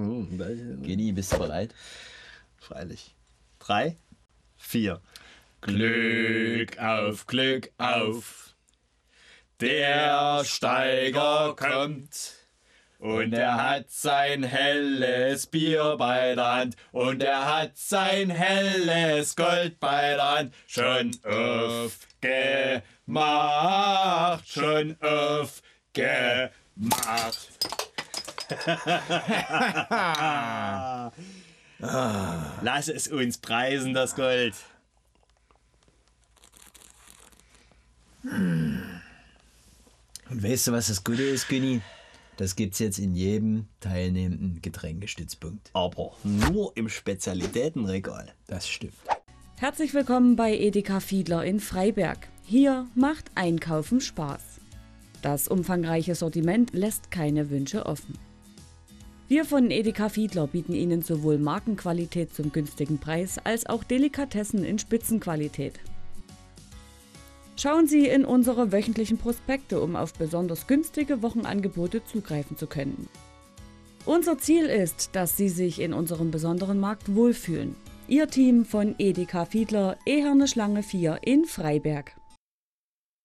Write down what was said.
Geni, bist du bereit? Freilich. 3, 4. Glück auf, der Steiger kommt. Und er hat sein helles Bier bei der Hand. Und er hat sein helles Gold bei der Hand. Schon aufgemacht, schon aufgemacht. Lass es uns preisen, das Gold. Und weißt du, was das Gute ist, Günni? Das gibt's jetzt in jedem teilnehmenden Getränkestützpunkt. Aber nur im Spezialitätenregal. Das stimmt. Herzlich willkommen bei Edeka Fiedler in Freiberg. Hier macht Einkaufen Spaß. Das umfangreiche Sortiment lässt keine Wünsche offen. Wir von Edeka Fiedler bieten Ihnen sowohl Markenqualität zum günstigen Preis als auch Delikatessen in Spitzenqualität. Schauen Sie in unsere wöchentlichen Prospekte, um auf besonders günstige Wochenangebote zugreifen zu können. Unser Ziel ist, dass Sie sich in unserem besonderen Markt wohlfühlen. Ihr Team von Edeka Fiedler, Eherne Schlange 4 in Freiberg.